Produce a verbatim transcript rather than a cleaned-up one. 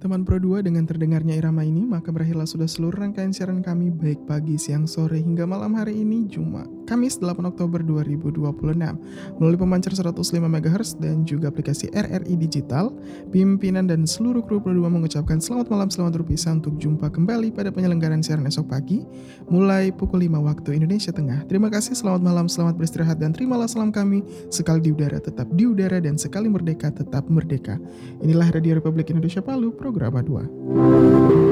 teman Pro dua, dengan terdengarnya irama ini, maka berakhirlah sudah seluruh rangkaian siaran kami baik pagi, siang, sore, hingga malam hari ini Jumat, Kamis delapan Oktober dua ribu dua puluh enam. Melalui pemancar seratus lima megahertz dan juga aplikasi R R I Digital, pimpinan dan seluruh kru Pro dua mengucapkan selamat malam, selamat berpisah untuk jumpa kembali pada penyelenggaraan siaran esok pagi, mulai pukul lima waktu Indonesia Tengah. Terima kasih, selamat malam, selamat beristirahat, dan terimalah salam kami, sekali di udara tetap di udara, dan sekali merdeka tetap merdeka. Inilah Radio Republik Indonesia Palu, Programa dua.